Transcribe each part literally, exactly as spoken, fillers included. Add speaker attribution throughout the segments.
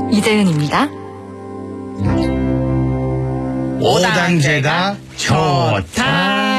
Speaker 1: 이재은입니다.
Speaker 2: 오당제가 좋다.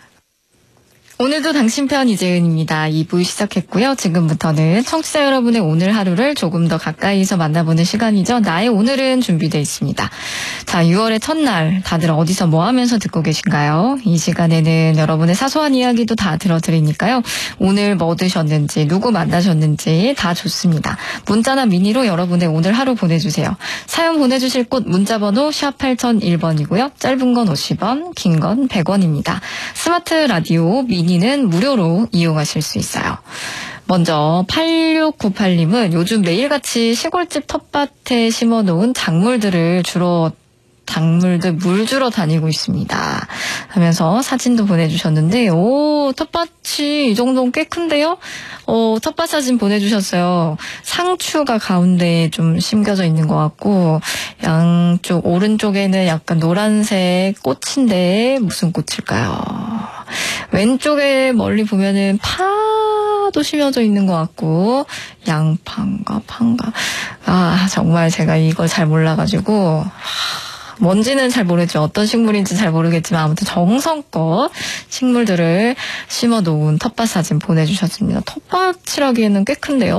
Speaker 1: 오늘도 당신 편 이재은입니다. 이 부 시작했고요. 지금부터는 청취자 여러분의 오늘 하루를 조금 더 가까이서 만나보는 시간이죠. 나의 오늘은 준비되어 있습니다. 자, 유월의 첫날 다들 어디서 뭐 하면서 듣고 계신가요? 이 시간에는 여러분의 사소한 이야기도 다 들어드리니까요. 오늘 뭐 드셨는지, 누구 만나셨는지 다 좋습니다. 문자나 미니로 여러분의 오늘 하루 보내주세요. 사연 보내주실 곳 문자번호 샵 팔공공일 번이고요. 짧은 건 오십 원, 긴 건 백 원입니다. 스마트 라디오 미니는 무료로 이용하실 수 있어요. 먼저 팔육구팔 님은 요즘 매일같이 시골집 텃밭에 심어놓은 작물들을 주로 작물들 물 주러 다니고 있습니다 하면서 사진도 보내주셨는데, 오, 텃밭이 이 정도는 꽤 큰데요? 어, 텃밭 사진 보내주셨어요. 상추가 가운데에 좀 심겨져 있는 것 같고, 양쪽 오른쪽에는 약간 노란색 꽃인데 무슨 꽃일까요? 왼쪽에 멀리 보면은 파도 심어져 있는 것 같고, 양파인가 파인가. 아, 정말 제가 이걸 잘 몰라가지고 뭔지는 잘 모르죠. 어떤 식물인지 잘 모르겠지만 아무튼 정성껏 식물들을 심어놓은 텃밭 사진 보내주셨습니다. 텃밭이라기에는 꽤 큰데요.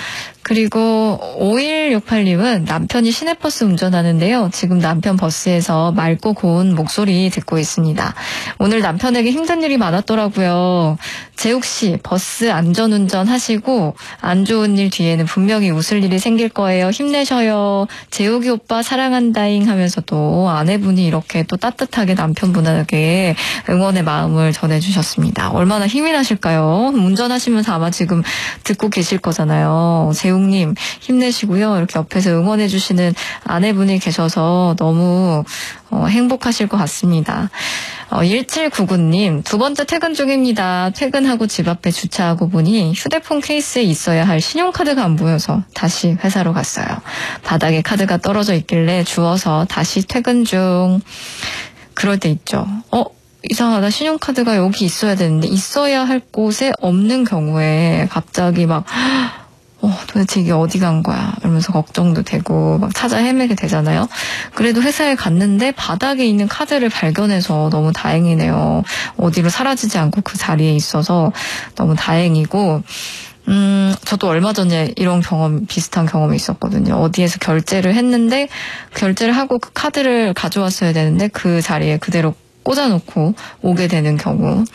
Speaker 1: 그리고 오일육팔 님은 남편이 시내버스 운전하는데요. 지금 남편 버스에서 맑고 고운 목소리 듣고 있습니다. 오늘 남편에게 힘든 일이 많았더라고요. 재욱 씨, 버스 안전운전 하시고 안 좋은 일 뒤에는 분명히 웃을 일이 생길 거예요. 힘내셔요. 재욱이 오빠 사랑한다잉 하면서 또 아내분이 이렇게 또 따뜻하게 남편분에게 응원의 마음을 전해주셨습니다. 얼마나 힘이 나실까요? 운전하시면서 아마 지금 듣고 계실 거잖아요. 재욱님 힘내시고요. 이렇게 옆에서 응원해주시는 아내분이 계셔서 너무 어, 행복하실 것 같습니다. 어, 일칠구구 님, 두 번째 퇴근 중입니다. 퇴근하고 집 앞에 주차하고 보니 휴대폰 케이스에 있어야 할 신용카드가 안 보여서 다시 회사로 갔어요. 바닥에 카드가 떨어져 있길래 주워서 다시 퇴근 중. 그럴 때 있죠. 어? 이상하다. 신용카드가 여기 있어야 되는데 있어야 할 곳에 없는 경우에 갑자기 막 어, 도대체 이게 어디 간 거야? 이러면서 걱정도 되고 막 찾아 헤매게 되잖아요. 그래도 회사에 갔는데 바닥에 있는 카드를 발견해서 너무 다행이네요. 어디로 사라지지 않고 그 자리에 있어서 너무 다행이고, 음, 저도 얼마 전에 이런 경험, 비슷한 경험이 있었거든요. 어디에서 결제를 했는데 결제를 하고 그 카드를 가져왔어야 되는데 그 자리에 그대로 꽂아놓고 오게 되는 경우.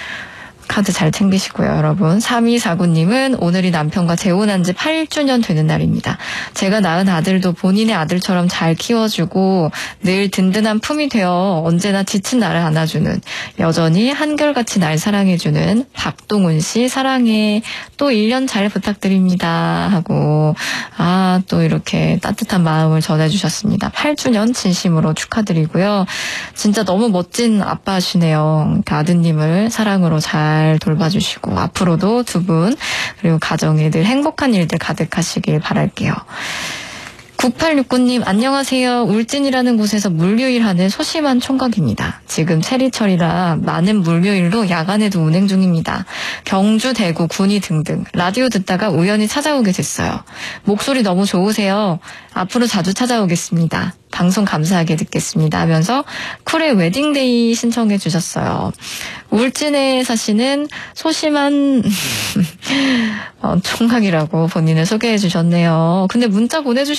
Speaker 1: 카드 잘 챙기시고요, 여러분. 삼이사구 님은 오늘이 남편과 재혼한 지 팔 주년 되는 날입니다. 제가 낳은 아들도 본인의 아들처럼 잘 키워주고 늘 든든한 품이 되어 언제나 지친 나를 안아주는, 여전히 한결같이 날 사랑해주는 박동훈 씨 사랑해. 또 일 년 잘 부탁드립니다 하고, 아, 또 이렇게 따뜻한 마음을 전해주셨습니다. 팔 주년 진심으로 축하드리고요. 진짜 너무 멋진 아빠시네요. 그러니까 아드님을 사랑으로 잘 잘 돌봐주시고 앞으로도 두 분 그리고 가정에 늘 행복한 일들 가득하시길 바랄게요. 구팔육구 님 안녕하세요. 울진이라는 곳에서 물류일하는 소심한 총각입니다. 지금 체리철이라 많은 물류일로 야간에도 운행 중입니다. 경주, 대구, 군위 등등 라디오 듣다가 우연히 찾아오게 됐어요. 목소리 너무 좋으세요. 앞으로 자주 찾아오겠습니다. 방송 감사하게 듣겠습니다 하면서 쿨의 웨딩데이 신청해 주셨어요. 울진에 사시는 소심한 어, 총각이라고 본인을 소개해 주셨네요. 근데 문자 보내주신